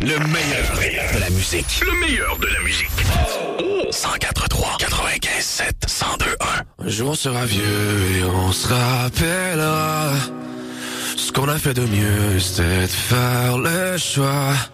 Le meilleur de la musique. Le meilleur de la musique. 104.3, 95.7, 102.1. Un jour on sera vieux et on se rappellera. Ce qu'on a fait de mieux, c'était de faire le choix